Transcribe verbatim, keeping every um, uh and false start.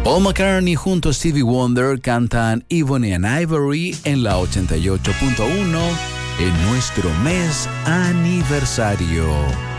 Paul McCartney junto a Stevie Wonder cantan Ebony and Ivory en la ochenta y ocho punto uno en nuestro mes aniversario.